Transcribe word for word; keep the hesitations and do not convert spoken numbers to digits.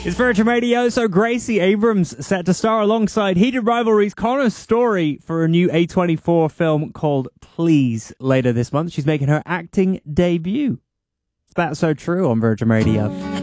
It's Virgin Radio. So Gracie Abrams set to star alongside Heated Rivalry's Connor Story for a new A twenty-four film called Please later this month. She's making her acting debut. That's So True on Virgin Radio.